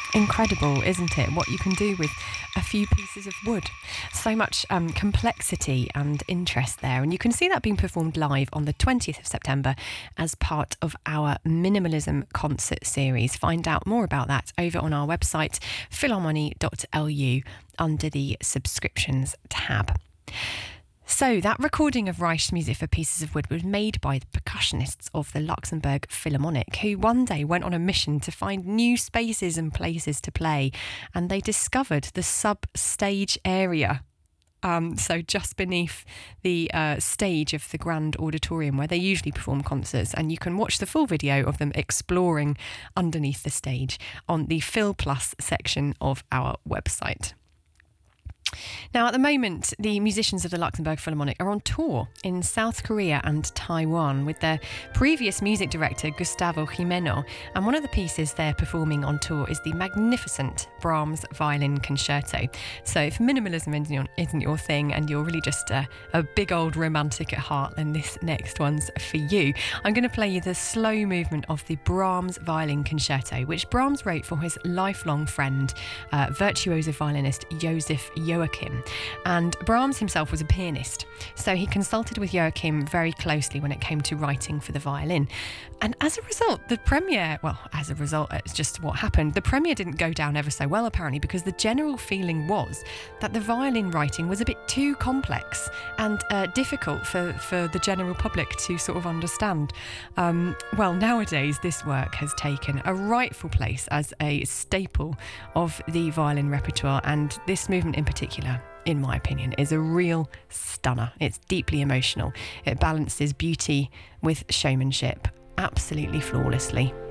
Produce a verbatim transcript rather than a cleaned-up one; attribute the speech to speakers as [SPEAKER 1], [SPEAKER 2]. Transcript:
[SPEAKER 1] Incredible, isn't it? What you can do with a few pieces of wood. So much um, complexity and interest there. And you can see that being performed live on the twentieth of September as part of our Minimalism concert series. Find out more about that over on our website, philharmonie dot l u, under the subscriptions tab. So that recording of Reich's music for pieces of wood was made by the percussionists of the Luxembourg Philharmonic, who one day went on a mission to find new spaces and places to play, and they discovered the sub-stage area. Um, so just beneath the uh, stage of the Grand Auditorium where they usually perform concerts, and you can watch the full video of them exploring underneath the stage on the Phil Plus section of our website. Now, at the moment, the musicians of the Luxembourg Philharmonic are on tour in South Korea and Taiwan with their previous music director, Gustavo Jimeno, and one of the pieces they're performing on tour is the magnificent Brahms Violin Concerto. So if minimalism isn't your, isn't your thing and you're really just a, a big old romantic at heart, then this next one's for you. I'm going to play you the slow movement of the Brahms Violin Concerto, which Brahms wrote for his lifelong friend, uh, virtuoso violinist Joseph Joachim. And Brahms himself was a pianist, so he consulted with Joachim very closely when it came to writing for the violin. And as a result, the premiere, well, as a result, it's just what happened. The premiere didn't go down ever so well, apparently, because the general feeling was that the violin writing was a bit too complex and uh, difficult for, for the general public to sort of understand. Um, well, nowadays, this work has taken a rightful place as a staple of the violin repertoire, and this movement in particular, in my opinion, is a real stunner. It's deeply emotional. It balances beauty with showmanship absolutely flawlessly.